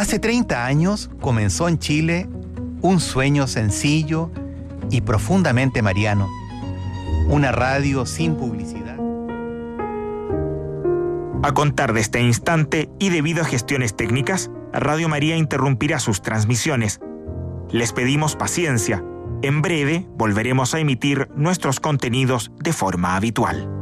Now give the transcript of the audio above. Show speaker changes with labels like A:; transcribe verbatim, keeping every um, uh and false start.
A: Hace treinta años comenzó en Chile un sueño sencillo y profundamente mariano. Una radio sin publicidad.
B: A contar de este instante y debido a gestiones técnicas, Radio María interrumpirá sus transmisiones. Les pedimos paciencia. En breve volveremos a emitir nuestros contenidos de forma habitual.